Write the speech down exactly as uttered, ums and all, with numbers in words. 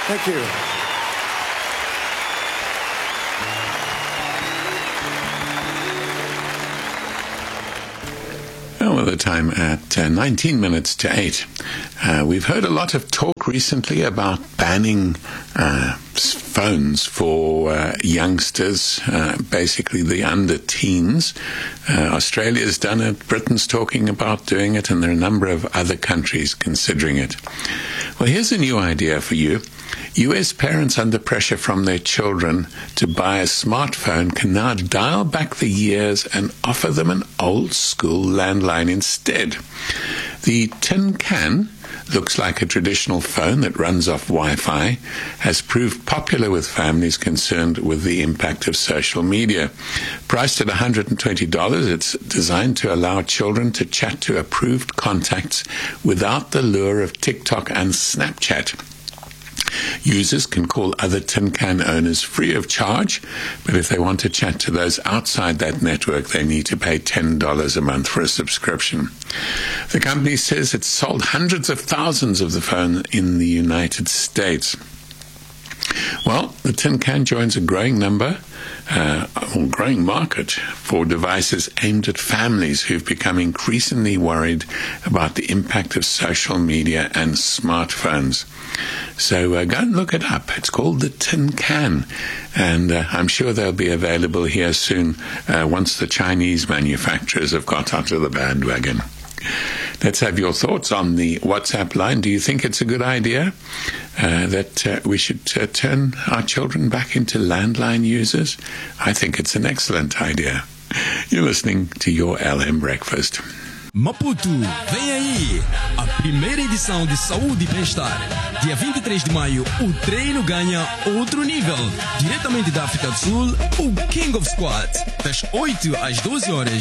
Thank you. Well, the time at uh, nineteen minutes to eight. Uh, we've heard a lot of talk recently about banning uh, phones for uh, youngsters, uh, basically the under-teens. Uh, Australia's done it, Britain's talking about doing it, and there are a number of other countries considering it. Well, here's a new idea for you. U S parents under pressure from their children to buy a smartphone can now dial back the years and offer them an old-school landline instead. The Tin Can looks like a traditional phone that runs off Wi-Fi, has proved popular with families concerned with the impact of social media. Priced at one hundred twenty dollars, it's designed to allow children to chat to approved contacts without the lure of TikTok and Snapchat. Users can call other Tin Can owners free of charge, but if they want to chat to those outside that network, they need to pay ten dollars a month for a subscription. The company says it's sold hundreds of thousands of the phone in the United States. Well, the Tin Can joins a growing number, uh, or growing market for devices aimed at families who've become increasingly worried about the impact of social media and smartphones. So uh, go and look it up. It's called the Tin Can, and uh, I'm sure they'll be available here soon uh, once the Chinese manufacturers have got onto the bandwagon. Let's have your thoughts on the WhatsApp line. Do you think it's a good idea uh, that uh, we should uh, turn our children back into landline users? I think it's an excellent idea. You're listening to your L M Breakfast. Maputo, vem aí! A primeira edição de Saúde e Bem-Estar. Dia vinte e três de maio, o treino ganha outro nível. Diretamente da África do Sul, o King of Squat. Das oito às doze horas,